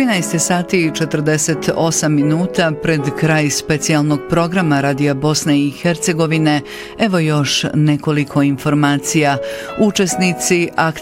13 sati i 48 minuta pred kraj specijalnog programa Radija Bosne i Hercegovine. Evo još nekoliko informacija. Učesnici akcije